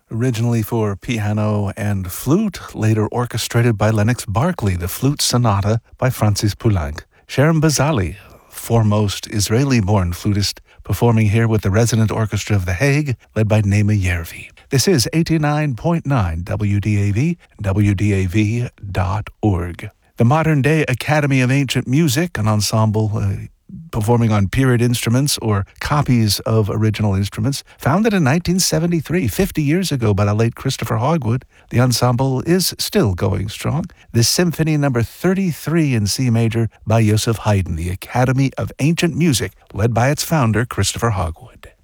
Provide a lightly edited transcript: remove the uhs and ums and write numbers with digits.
Originally for piano and flute, later orchestrated by Lennox Barkley, the Flute Sonata by Francis Poulenc. Sherem Bazali, foremost Israeli-born flutist, performing here with the Resident Orchestra of The Hague, led by Nema Yervi. This is 89.9 WDAV, WDAV.org. The Modern Day Academy of Ancient Music, an ensemble performing on period instruments or copies of original instruments, founded in 1973, 50 years ago by the late Christopher Hogwood. The ensemble is still going strong. The Symphony No. 33 in C major by Joseph Haydn, the Academy of Ancient Music, led by its founder, Christopher Hogwood.